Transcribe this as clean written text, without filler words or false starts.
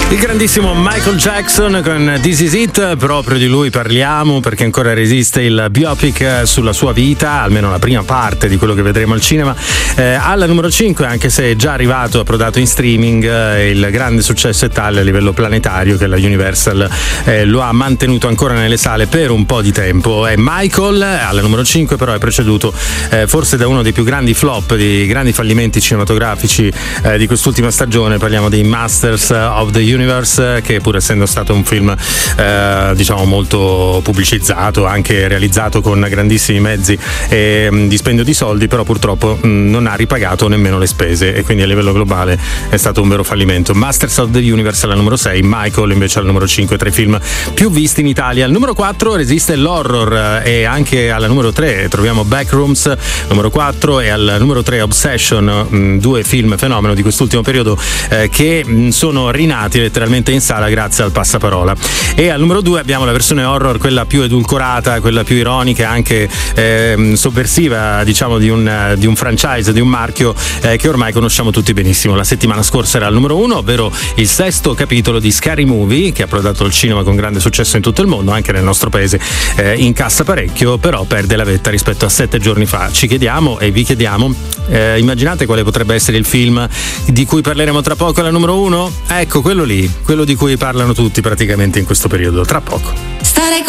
Il grandissimo Michael Jackson con This Is It, proprio di lui parliamo perché ancora resiste il biopic sulla sua vita, almeno la prima parte di quello che vedremo al cinema. Alla numero 5, anche se è già arrivato, approdato in streaming, il grande successo è tale a livello planetario che la Universal lo ha mantenuto ancora nelle sale per un po' di tempo. È Michael, alla numero 5 però è preceduto forse da uno dei più grandi flop, di grandi fallimenti cinematografici di quest'ultima stagione. Parliamo di Masters of the Universe, che pur essendo stato un film diciamo molto pubblicizzato, anche realizzato con grandissimi mezzi e dispendio di soldi, però purtroppo non ha ripagato nemmeno le spese e quindi a livello globale è stato un vero fallimento. Masters of the Universe alla numero 6, Michael invece al numero 5 tra i film più visti in Italia. Al numero 4 resiste l'horror e anche alla numero 3 troviamo Backrooms, numero 4, e al numero 3 Obsession, due film fenomeno di quest'ultimo periodo che sono rinati letteralmente in sala grazie al passaparola. E al numero 2 abbiamo la versione horror, quella più edulcorata, quella più ironica, anche sovversiva, diciamo, di un franchise, di un marchio che ormai conosciamo tutti benissimo. La settimana scorsa era al numero 1, ovvero il sesto capitolo di Scary Movie, che ha prodato al cinema con grande successo in tutto il mondo, anche nel nostro paese incassa parecchio, però perde la vetta rispetto a 7 giorni fa. Ci chiediamo e vi chiediamo, immaginate quale potrebbe essere il film di cui parleremo tra poco alla numero 1? Ecco, quello lì, quello di cui parlano tutti praticamente in questo periodo, tra poco. Stare